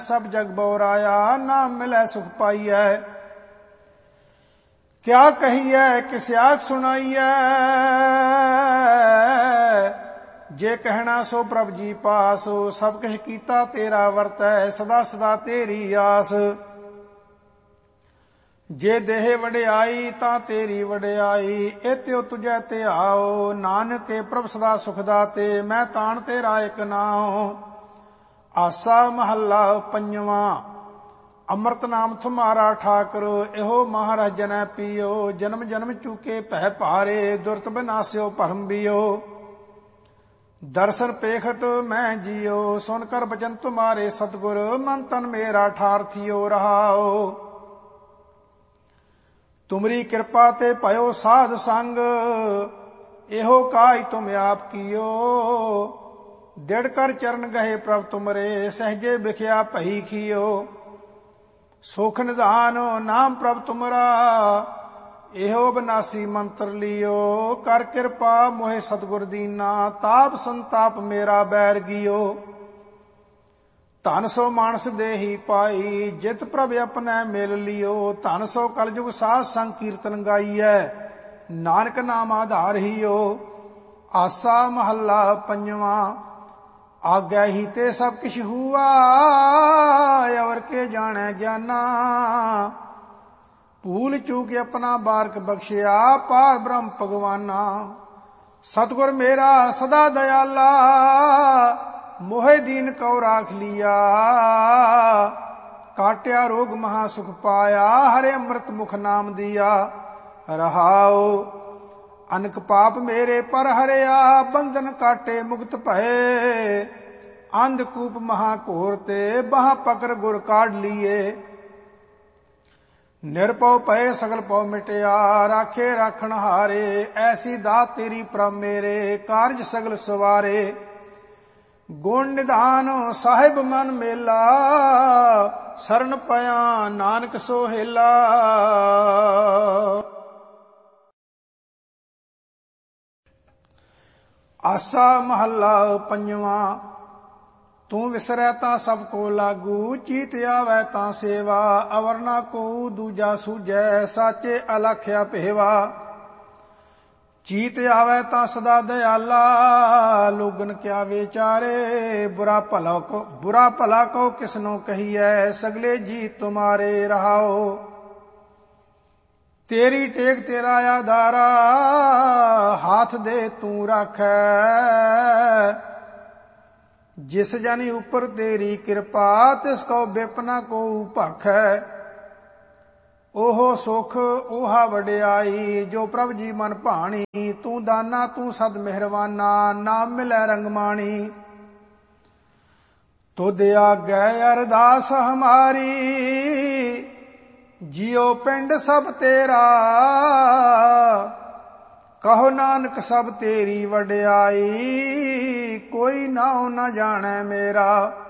सब जग बौराया, नाम मिलै सुख पाइयै। क्या कहिए किस्याक सुनाइए, जे कहना सो प्रभ जी पास। सब किश कीता तेरा वरतै, सदा सदा तेरी आस। जे देह वड्याई तां तेरी वड्याई, एत्यो तुझै ते आओ। नानक के प्रभ सदा सुख दाते, मैं ताण तेरा एक नाओ। आसा महला पंजवा। अमृत नाम तुम्हारा ठाकर, एहो महाराज जनै पियो। जन्म जन्म चूके भय भारे, दुर्त बिनास्यो भरम बियो। दर्शन पेखत मैं जियो, सुनकर बचन तुम्हारे सतगुर। मन तन मेरा ठार थियो रहाओ। तुमरी कृपा ते भयो साध संग, एहो काज तुम आप कियो। दृढ़ कर चरण गहे प्रभ तुमरे, सहजे बिख्या भई खियो। सुख निधान नाम प्रभ तुमरा, एहो बिनासी मंत्र लियो। कर कृपा मोहे सतगुर दीना, ताप संताप मेरा बैर गियो। धन सो मानस देही पाई, जित प्रभ अपने मिल लियो। धन सो कलयुग साध संग कीर्तन गाइयै, नानक नाम आधार हियो। आसा महला पंजवा। आज्ञा ही ते सब किछ हुआ, अवर के जाने ज्ञाना। भूल चूक अपना बारक बख्शिया, पार ब्रह्म भगवाना। सतगुर मेरा सदा दयाला, मोहे दीन कौ राख लिया। काट्या रोग महा सुख पाया, हरे अमृत मुख नाम दिया। रहाओ अनक पाप मेरे पर हरिया, बंधन काटे मुक्त भये। अंधकूप महाघोर ते, बाह पकड़ गुर काढ़ लिए। निरपौ भय सगल पौ मिटया, राखे राखण हारे। ऐसी दात तेरी प्रभ मेरे, कारज सगल सवारे। गुण निधान साहिब मन मेला, शरण पया नानक सोहेला। आसा महला पंजवा। तू विसरै तां सब को लागू, चीत आवै तां सेवा। अवर ना को दूजा सूझै, साचे अलख्या भेवा। चीत आवै तां सदा दयाला, लोगन क्या विचारे। बुरा भला को किसनो कहिए, सगले जी तुम्हारे रहाओ। तेरी टेक तेरा आधारा, हाथ दे तू राखै। जिस जन ऊपर तेरी कृपा, तिसको बिपना को भाखै। ओहो सुख ओहा वड्याई, जो प्रभ जी मन भाणी। तू दाना तू सद मेहरबाना, नाम मिलै रंगमाणी। तुध आगै अरदास हमारी, जियो पिंड सब तेरा। कहो नानक सब तेरी वड्याई, कोई नाउ न जाने मेरा।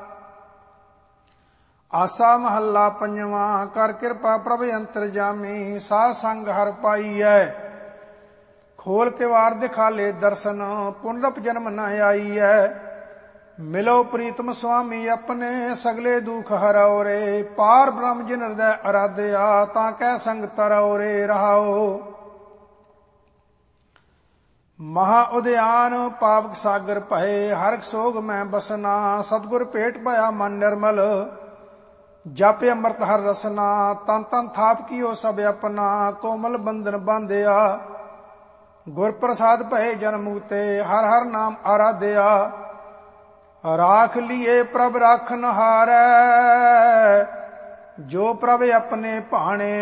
आसा महला पंजवा। कर कृपा प्रभ अंतरजामी, साध संग हर पाइयै। खोल के वार दिखा ले दर्शन, पुनरप जन्म न आईयै। मिलो प्रीतम स्वामी अपने, सगले दुख हराओ रे। पार ब्रह्म जिन हृदय आराध्या, ताकै संग तरओ रे। रहाओ महा उद्यान पावक सागर भये, हरक सोग में बसना। सतगुर भेट पाया मन निर्मल, जापे अमृत हर रसना। तन तन थाप कियो सब अपना, कोमल बंधन बांधिया। गुर प्रसाद भये जन मुक्ते, हर हर नाम आराध्या। राख लिए प्रभ राखन हारै, जो प्रभ अपने भाणे।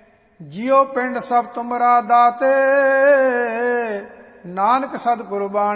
जियो पिंड सब तुमरा दाते, नानक सद कुर्बान।